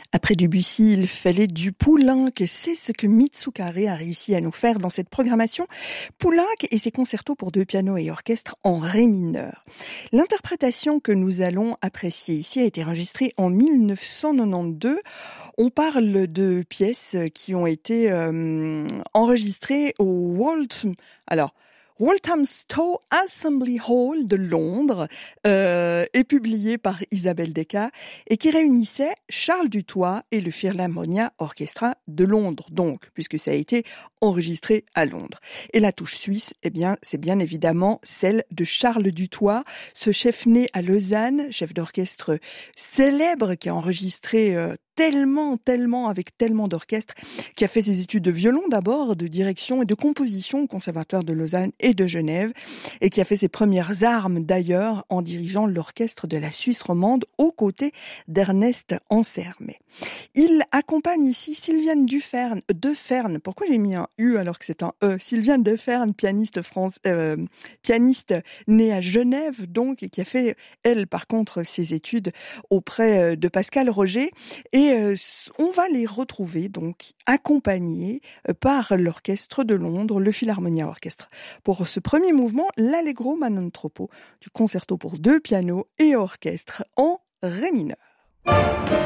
Après Debussy, il fallait du Poulenc. C'est ce que Mitsukare a réussi à nous faire dans cette programmation. Poulenc et ses concertos pour deux pianos et orchestre en ré mineur. L'interprétation que nous allons apprécier ici a été enregistrée en 1992. On parle de pièces qui ont été enregistrées au Walthamstow Assembly Hall de Londres est publié par Isabelle Decca et qui réunissait Charles Dutoit et le Philharmonia Orchestra de Londres, donc, puisque ça a été enregistré à Londres. Et la touche suisse, eh bien, c'est bien évidemment celle de Charles Dutoit, ce chef né à Lausanne, chef d'orchestre célèbre qui a enregistré avec tellement d'orchestres, qui a fait ses études de violon d'abord, de direction et de composition au Conservatoire de Lausanne et de Genève, et qui a fait ses premières armes d'ailleurs en dirigeant l'orchestre de la Suisse romande aux côtés d'Ernest Ansermet. Il accompagne ici Sylviane Deferne. Pourquoi j'ai mis un U alors que c'est un E? Sylviane Deferne, pianiste née à Genève donc, et qui a fait, elle par contre, ses études auprès de Pascal Roger. Et on va les retrouver donc accompagnés par l'orchestre de Londres, le Philharmonia Orchestra. Pour ce premier mouvement, l'Allegro ma non troppo du concerto pour deux pianos et orchestre en ré mineur.